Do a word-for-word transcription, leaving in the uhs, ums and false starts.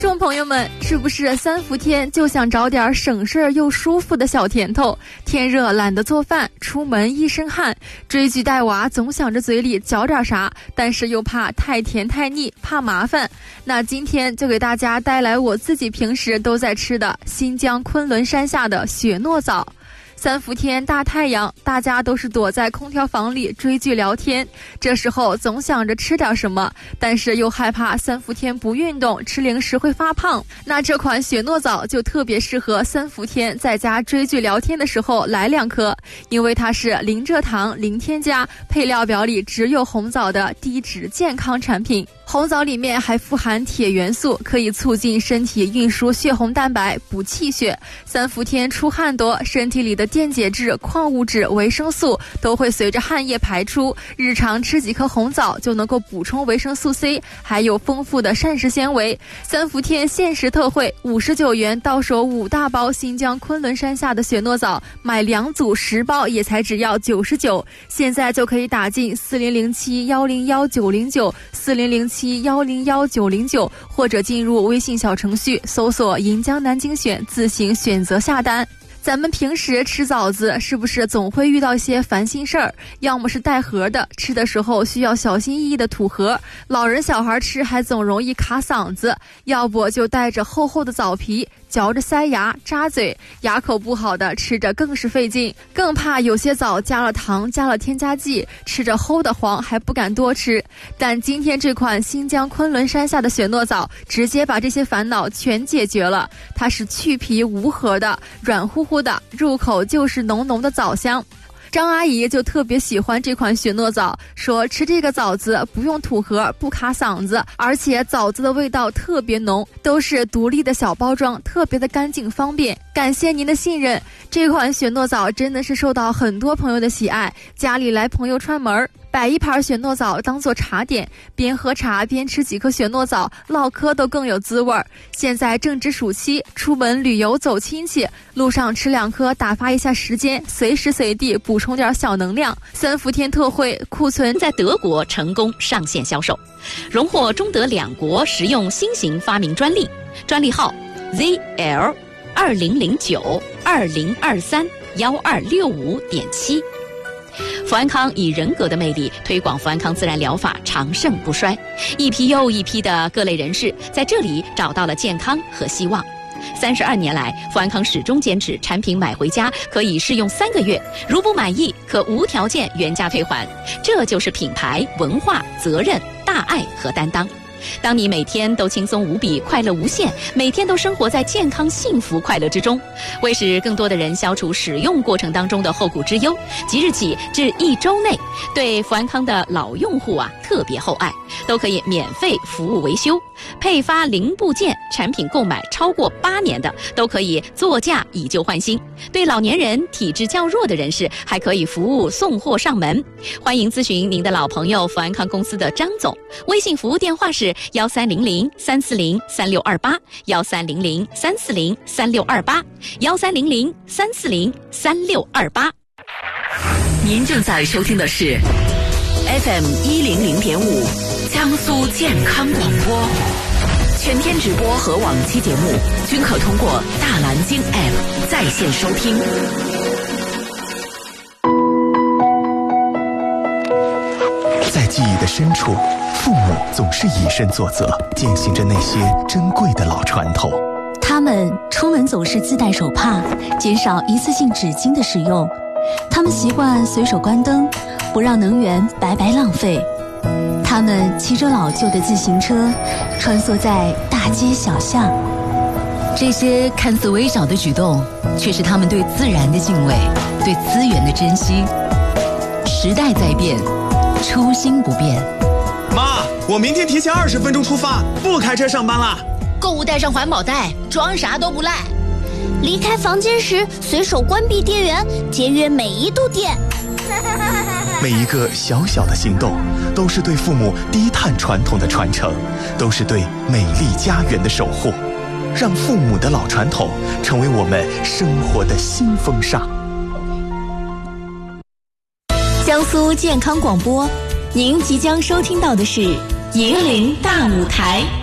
众朋友们，是不是三伏天就想找点省事儿又舒服的小甜头？天热懒得做饭，出门一身汗，追剧带娃总想着嘴里嚼点啥，但是又怕太甜太腻，怕麻烦。那今天就给大家带来我自己平时都在吃的新疆昆仑山下的雪糯枣。三伏天大太阳，大家都是躲在空调房里追剧聊天，这时候总想着吃点什么，但是又害怕三伏天不运动吃零食会发胖。那这款雪糯枣就特别适合三伏天在家追剧聊天的时候来两颗，因为它是零蔗糖零添加，配料表里只有红枣的低脂健康产品。红枣里面还富含铁元素，可以促进身体运输血红蛋白，补气血。三伏天出汗多，身体里的电解质、矿物质、维生素都会随着汗液排出，日常吃几颗红枣就能够补充维生素 C， 还有丰富的膳食纤维。三伏天限时特惠，五十九元到手五大包新疆昆仑山下的雪糯枣，买两组十包也才只要九十九。现在就可以打进四零零七幺零幺九零九四零零七幺零幺九零九，或者进入微信小程序搜索银江南京选，自行选择下单。咱们平时吃枣子是不是总会遇到一些烦心事儿？要么是带核的，吃的时候需要小心翼翼的吐核，老人小孩吃还总容易卡嗓子；要不就带着厚厚的枣皮，嚼着塞牙扎嘴，牙口不好的吃着更是费劲。更怕有些枣加了糖加了添加剂，吃着齁得慌还不敢多吃。但今天这款新疆昆仑山下的雪糯枣直接把这些烦恼全解决了，它是去皮无核的，软乎乎的，入口就是浓浓的枣香。张阿姨就特别喜欢这款雪糯枣，说吃这个枣子不用吐核，不卡嗓子，而且枣子的味道特别浓，都是独立的小包装，特别的干净方便。感谢您的信任，这款雪糯枣真的是受到很多朋友的喜爱，家里来朋友串门，摆一盘雪糯枣当做茶点，边喝茶边吃几颗雪糯枣，唠嗑都更有滋味。现在正值暑期，出门旅游走亲戚，路上吃两颗打发一下时间，随时随地补充点小能量。三伏天特惠，库存在德国成功上线销售，荣获中德两国实用新型发明专利，专利号 Z L 二零零九二零二三幺二六五点七。福安康以人格的魅力推广福安康自然疗法长盛不衰，一批又一批的各类人士在这里找到了健康和希望。三十二年来，福安康始终坚持产品买回家可以试用三个月，如不满意可无条件原价退还，这就是品牌文化、责任、大爱和担当。当你每天都轻松无比，快乐无限，每天都生活在健康幸福快乐之中，为使更多的人消除使用过程当中的后顾之忧，即日起至一周内，对福安康的老用户啊特别厚爱，都可以免费服务维修，配发零部件，产品购买超过八年的都可以作价以旧换新，对老年人、体质较弱的人士还可以服务送货上门。欢迎咨询您的老朋友福安康公司的张总，微信服务电话是幺三零零三四零三六二八，幺三零零三四零三六二八，幺三零零三四零三六二八。 您正在收听的是 F M 一零零点五江苏健康广播，全天直播和往期节目均可通过大蓝鲸 App 在线收听。 在记忆的深处，父母总是以身作则，践行着那些珍贵的老传统。 他们出门总是自带手帕，减少一次性纸巾的使用。他们习惯随手关灯，不让能源白白浪费。他们骑着老旧的自行车，穿梭在大街小巷。 这些看似微小的举动，却是他们对自然的敬畏，对资源的珍惜。时代在变，初心不变。 妈，我明天提前二十分钟出发，不开车上班啦。 购物带上环保袋，装啥都不赖。 离开房间时随手关闭电源，节约每一度电。 每一个小小的行动，都是对父母低碳传统的传承，都是对美丽家园的守护。让父母的老传统成为我们生活的新风尚。 江苏健康广播，您即将收听到的是银铃大舞台。